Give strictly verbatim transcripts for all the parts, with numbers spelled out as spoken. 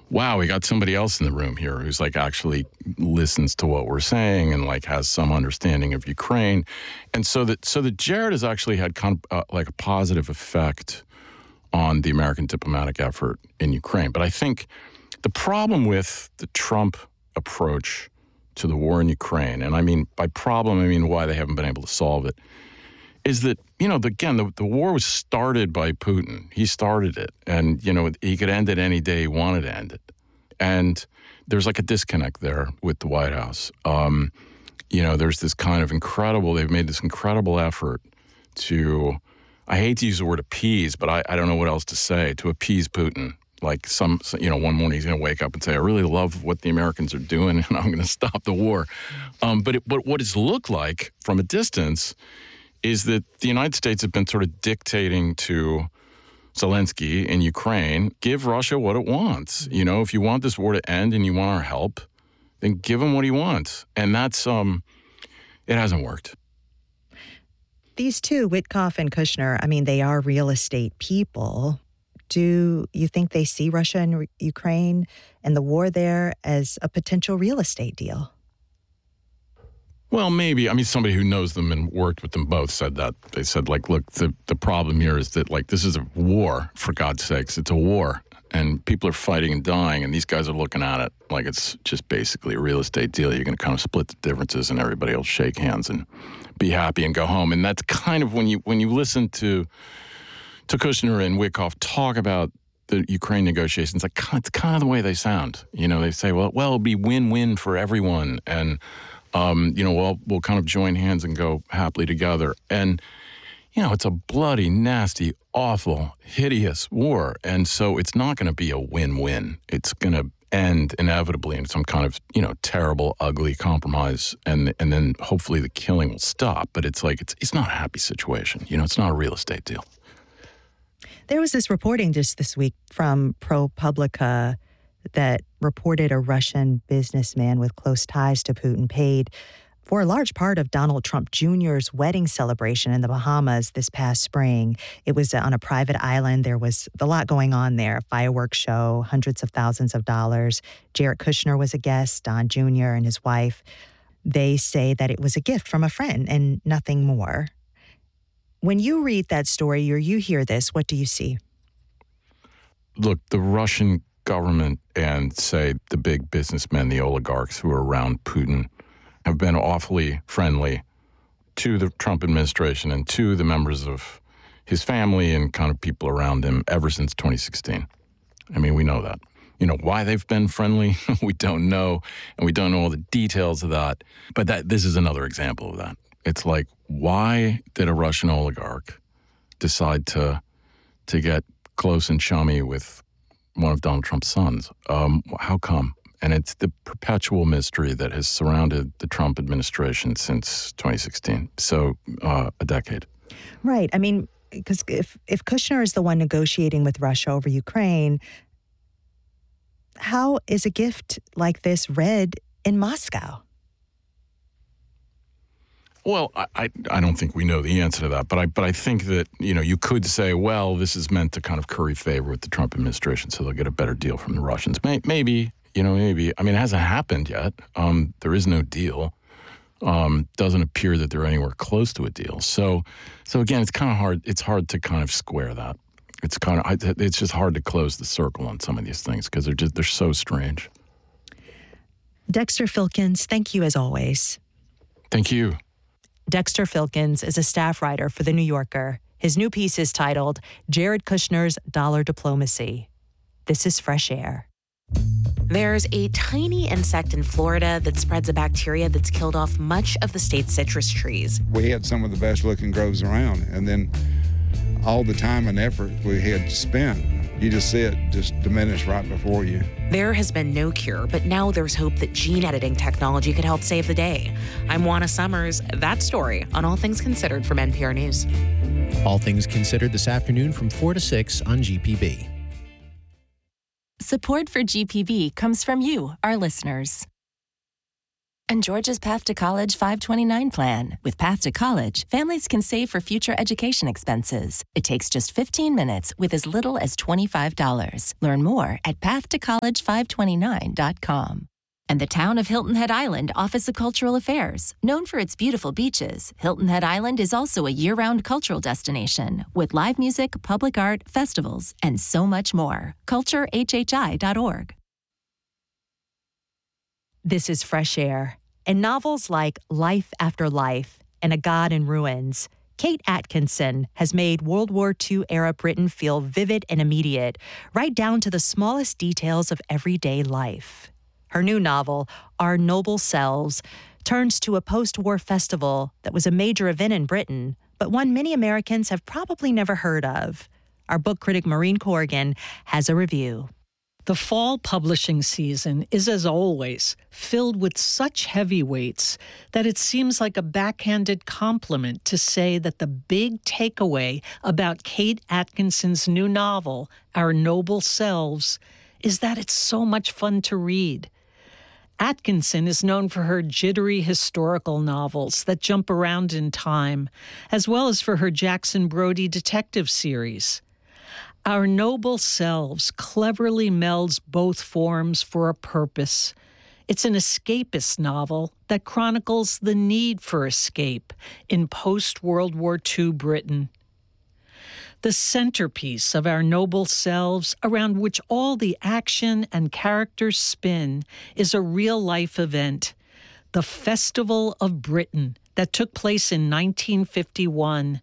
wow, we got somebody else in the room here who's like actually listens to what we're saying and like has some understanding of Ukraine. And so that so that Jared has actually had kind of, uh, like a positive effect on the American diplomatic effort in Ukraine. But I think the problem with the Trump approach to the war in Ukraine, and I mean by problem, I mean why they haven't been able to solve it, is that, you know, the, again, the, the war was started by Putin. He started it. And, you know, he could end it any day he wanted to end it. And there's like a disconnect there with the White House. Um, you know, there's this kind of incredible, they've made this incredible effort to, I hate to use the word appease, but I, I don't know what else to say, to appease Putin. Like some, you know, one morning he's going to wake up and say, I really love what the Americans are doing and I'm going to stop the war. Um, but, it, but what it's looked like from a distance is that the United States have been sort of dictating to Zelensky in Ukraine, give Russia what it wants. You know, if you want this war to end and you want our help, then give him what he wants. And that's, um, it hasn't worked. These two, Witkoff and Kushner, I mean, they are real estate people. Do you think they see Russia and Ukraine and the war there as a potential real estate deal? Well, maybe. I mean, somebody who knows them and worked with them both said that. They said, like, look, the, the problem here is that, like, this is a war, for God's sakes. It's a war. And people are fighting and dying, and these guys are looking at it like it's just basically a real estate deal. You're going to kind of split the differences, and everybody will shake hands and be happy and go home. And that's kind of when you when you listen to, to Kushner and Witkoff talk about the Ukraine negotiations, like, it's kind of the way they sound. You know, they say, well, well, it'll be win-win for everyone, and Um, you know, we'll, we'll kind of join hands and go happily together. And, you know, it's a bloody, nasty, awful, hideous war. And so it's not going to be a win-win. It's going to end inevitably in some kind of, you know, terrible, ugly compromise. And and then hopefully the killing will stop. But it's like, it's it's not a happy situation. You know, it's not a real estate deal. There was this reporting just this week from ProPublica that reported a Russian businessman with close ties to Putin paid for a large part of Donald Trump Junior's wedding celebration in the Bahamas this past spring. It was on a private island. There was a lot going on there, a fireworks show, hundreds of thousands of dollars. Jared Kushner was a guest, Don Junior and his wife. They say that it was a gift from a friend and nothing more. When you read that story or you hear this, what do you see? Look, the Russian government and, say, the big businessmen, the oligarchs who are around Putin, have been awfully friendly to the Trump administration and to the members of his family and kind of people around him ever since twenty sixteen. I mean, we know that. You know, why they've been friendly, we don't know, and we don't know all the details of that. But that this is another example of that. It's like, why did a Russian oligarch decide to to get close and chummy with one of Donald Trump's sons? Um, how come? And it's the perpetual mystery that has surrounded the Trump administration since twenty sixteen, so uh, a decade. Right. I mean, because if, if Kushner is the one negotiating with Russia over Ukraine, how is a gift like this read in Moscow? Well, I, I I don't think we know the answer to that, but I but I think that, you know, you could say, well, this is meant to kind of curry favor with the Trump administration, so they'll get a better deal from the Russians. May, maybe, you know, maybe. I mean, it hasn't happened yet. Um, there is no deal. Um, doesn't appear that they're anywhere close to a deal. So, so again, it's kind of hard. It's hard to kind of square that. It's kind of it's just hard to close the circle on some of these things because they're just they're so strange. Dexter Filkins, thank you as always. Thank you. Dexter Filkins is a staff writer for The New Yorker. His new piece is titled Jared Kushner's Dollar Diplomacy. This is Fresh Air. There's a tiny insect in Florida that spreads a bacteria that's killed off much of the state's citrus trees. We had some of the best looking groves around, and then all the time and effort we had spent, you just see it just diminish right before you. There has been no cure, but now there's hope that gene editing technology could help save the day. I'm Juana Summers. That story on All Things Considered from N P R News. All Things Considered this afternoon from four to six on G P B. Support for G P B comes from you, our listeners. and Georgia's Path to College five twenty-nine plan. With Path to College, families can save for future education expenses. It takes just fifteen minutes with as little as twenty-five dollars. Learn more at path to college five twenty-nine dot com. And the town of Hilton Head Island Office of Cultural Affairs. Known for its beautiful beaches, Hilton Head Island is also a year-round cultural destination with live music, public art, festivals, and so much more. culture h h i dot org. This is Fresh Air. In novels like Life After Life and A God in Ruins, Kate Atkinson has made World War Two era Britain feel vivid and immediate, right down to the smallest details of everyday life. Her new novel, Our Noble Selves, turns to a post-war festival that was a major event in Britain, but one many Americans have probably never heard of. Our book critic Maureen Corrigan has a review. The fall publishing season is, as always, filled with such heavyweights that it seems like a backhanded compliment to say that the big takeaway about Kate Atkinson's new novel, Our Noble Selves, is that it's so much fun to read. Atkinson is known for her jittery historical novels that jump around in time, as well as for her Jackson Brodie detective series. Our Noble Selves cleverly melds both forms for a purpose. It's an escapist novel that chronicles the need for escape in post-World War Two Britain. The centerpiece of Our Noble Selves, around which all the action and characters spin, is a real-life event, the Festival of Britain, that took place in nineteen fifty-one.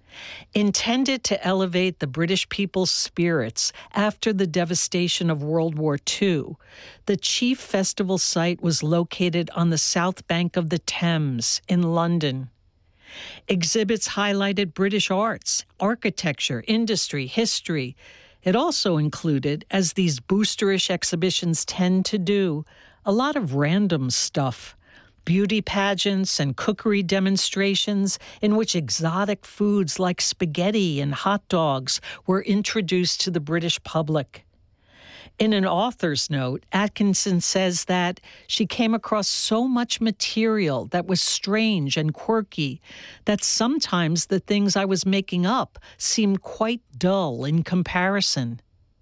Intended to elevate the British people's spirits after the devastation of World War Two, the chief festival site was located on the south bank of the Thames in London. Exhibits highlighted British arts, architecture, industry, history. It also included, as these boosterish exhibitions tend to do, a lot of random stuff. Beauty pageants and cookery demonstrations in which exotic foods like spaghetti and hot dogs were introduced to the British public. In an author's note, Atkinson says that she came across so much material that was strange and quirky that sometimes the things I was making up seemed quite dull in comparison.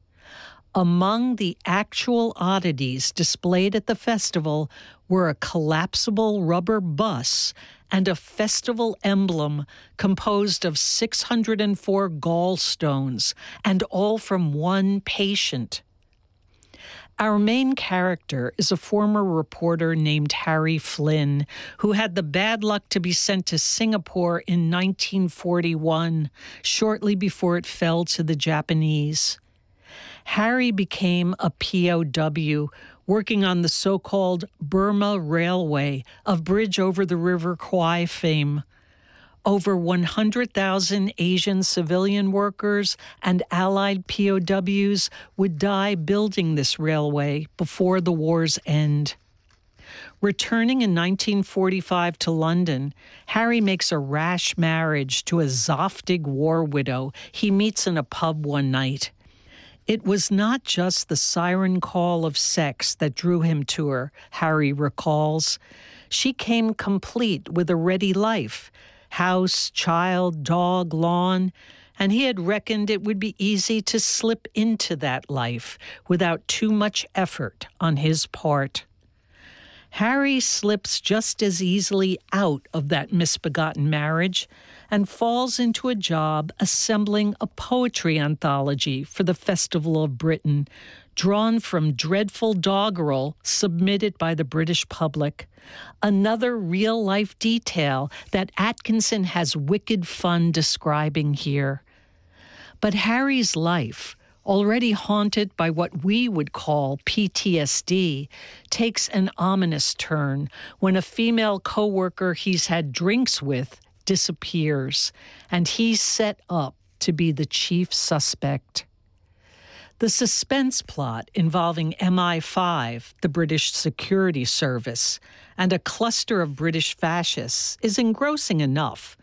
Among the actual oddities displayed at the festival were a collapsible rubber bus and a festival emblem composed of six hundred four gallstones, and all from one patient. Our main character is a former reporter named Harry Flynn, who had the bad luck to be sent to Singapore in nineteen forty-one, shortly before it fell to the Japanese. Harry became a P O W working on the so-called Burma Railway of Bridge over the River Kwai fame. Over one hundred thousand Asian civilian workers and Allied P O Ws would die building this railway before the war's end. Returning in nineteen forty-five to London, Harry makes a rash marriage to a Zoftig war widow he meets in a pub one night. It was not just the siren call of sex that drew him to her, Harry recalls. She came complete with a ready life, house, child, dog, lawn, and he had reckoned it would be easy to slip into that life without too much effort on his part. Harry slips just as easily out of that misbegotten marriage and falls into a job assembling a poetry anthology for the Festival of Britain, drawn from dreadful doggerel submitted by the British public. Another real-life detail that Atkinson has wicked fun describing here. But Harry's life, already haunted by what we would call P T S D, takes an ominous turn when a female co-worker he's had drinks with disappears, and he's set up to be the chief suspect. The suspense plot involving M I five, the British Security Service, and a cluster of British fascists is engrossing enough,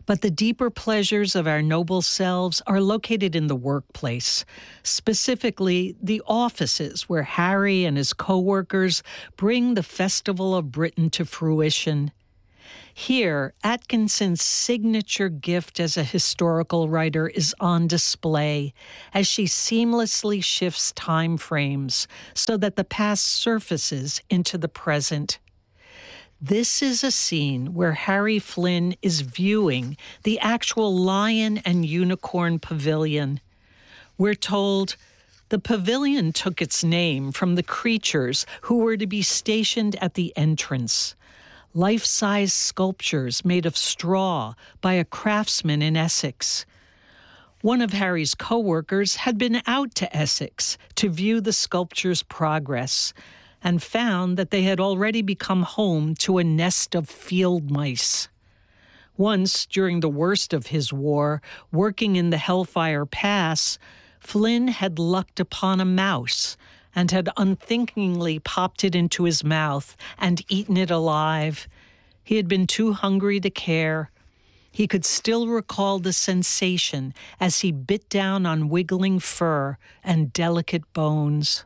But the deeper pleasures of our noble selves are located in the workplace, specifically the offices where Harry and his co-workers bring the Festival of Britain to fruition. Here, Atkinson's signature gift as a historical writer is on display as she seamlessly shifts time frames so that the past surfaces into the present. This is a scene where Harry Flynn is viewing the actual Lion and Unicorn Pavilion. We're told the pavilion took its name from the creatures who were to be stationed at the entrance. Life-size sculptures made of straw by a craftsman in Essex. One of Harry's co-workers had been out to Essex to view the sculpture's progress and found that they had already become home to a nest of field mice. Once, during the worst of his war, working in the Hellfire Pass, Flynn had lucked upon a mouse and had unthinkingly popped it into his mouth and eaten it alive. He had been too hungry to care. He could still recall the sensation as he bit down on wiggling fur and delicate bones.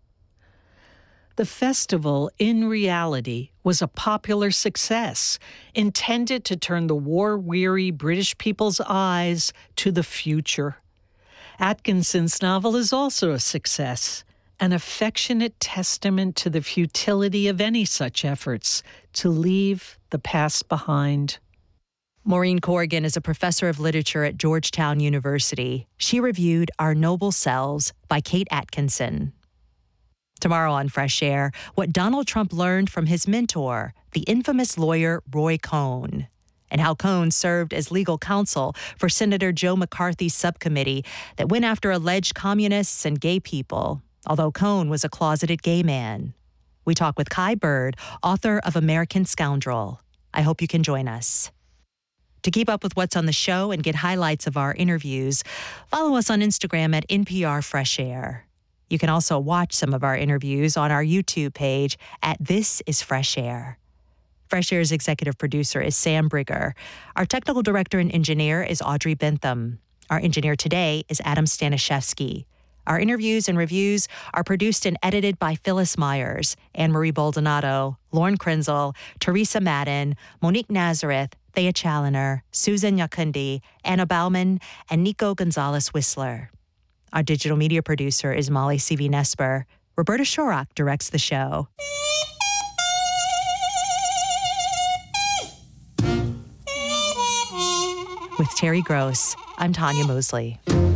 The festival, in reality, was a popular success, intended to turn the war-weary British people's eyes to the future. Atkinson's novel is also a success, an affectionate testament to the futility of any such efforts to leave the past behind. Maureen Corrigan is a professor of literature at Georgetown University. She reviewed Our Noble Selves by Kate Atkinson. Tomorrow on Fresh Air, what Donald Trump learned from his mentor, the infamous lawyer Roy Cohn, and how Cohn served as legal counsel for Senator Joe McCarthy's subcommittee that went after alleged communists and gay people, although Cohn was a closeted gay man. We talk with Kai Bird, author of American Scoundrel. I hope you can join us. To keep up with what's on the show and get highlights of our interviews, follow us on Instagram at N P R Fresh Air. You can also watch some of our interviews on our YouTube page at This is Fresh Air. Fresh Air's executive producer is Sam Brigger. Our technical director and engineer is Audrey Bentham. Our engineer today is Adam Staniszewski. Our interviews and reviews are produced and edited by Phyllis Myers, Anne-Marie Baldonado, Lauren Krenzel, Teresa Madden, Monique Nazareth, Thea Challoner, Susan Yakundi, Anna Bauman, and Nico Gonzalez-Whistler. Our digital media producer is Molly C V Nesper. Roberta Shorak directs the show. With Terry Gross, I'm Tanya Mosley.